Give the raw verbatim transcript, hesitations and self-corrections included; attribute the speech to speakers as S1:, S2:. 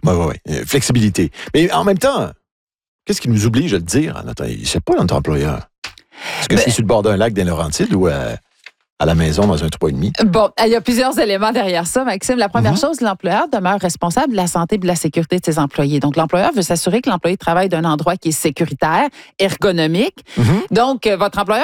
S1: Oui, oui, oui. Flexibilité. Mais en même temps, qu'est-ce qui nous oblige à le dire? Notre, c'est pas notre employeur. Est-ce que ben, c'est sur le bord d'un lac des Laurentides ou à, à la maison dans un trois virgule cinq?
S2: Bon, il y a plusieurs éléments derrière ça, Maxime. La première mm-hmm. chose, l'employeur demeure responsable de la santé et de la sécurité de ses employés. Donc, l'employeur veut s'assurer que l'employé travaille d'un endroit qui est sécuritaire, ergonomique. Mm-hmm. Donc, votre employeur